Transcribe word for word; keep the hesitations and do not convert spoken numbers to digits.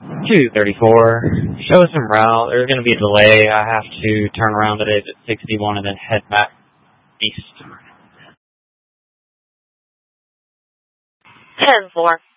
two thirty-four. Show us some route. There's going to be a delay. I have to turn around at exit sixty-one and then head back east. ten four.